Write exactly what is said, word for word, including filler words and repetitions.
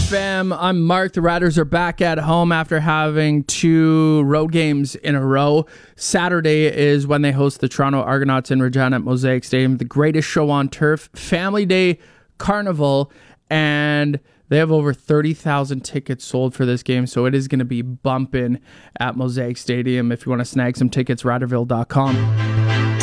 F M. I'm Mark. The Riders are back at home after having two road games in a row. Saturday is when they host the Toronto Argonauts in Regina at Mosaic Stadium, the greatest show on turf, Family Day Carnival, and they have over thirty thousand tickets sold for this game, so it is going to be bumping at Mosaic Stadium. If you want to snag some tickets, riderville dot com.